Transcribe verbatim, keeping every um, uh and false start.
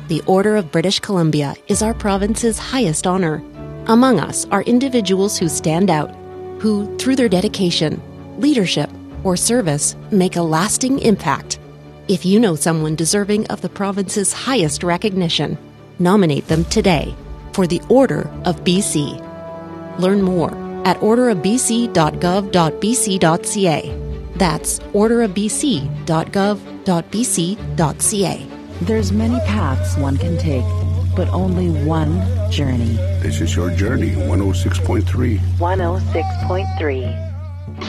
The Order of British Columbia is our province's highest honor. Among us are individuals who stand out, who, through their dedication, leadership, or service, make a lasting impact. If you know someone deserving of the province's highest recognition, nominate them today for the Order of B C. Learn more at order of b c dot gov dot b c dot c a. That's order of b c dot gov dot b c dot c a. There's many paths one can take, but only one journey. This is your journey, one oh six point three. one oh six point three.